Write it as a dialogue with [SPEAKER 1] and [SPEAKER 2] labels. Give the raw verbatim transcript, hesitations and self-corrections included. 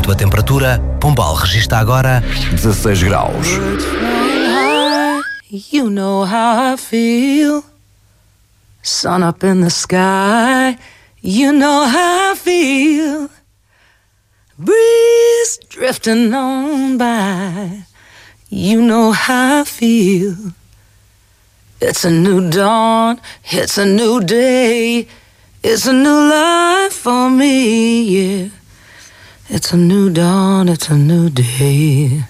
[SPEAKER 1] a temperatura, Pombal registra agora
[SPEAKER 2] dezasseis graus.
[SPEAKER 3] You know how I feel. Sun up in the sky. You know how I feel. Breeze drifting on by. You know how I feel. It's a new dawn. It's a new day. It's a new life for me, yeah. It's a new dawn. It's a new day.